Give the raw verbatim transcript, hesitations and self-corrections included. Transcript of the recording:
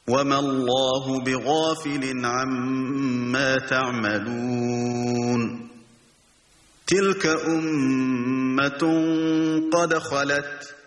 وما الله بغافل عما تعملون تلك أمة قد خلت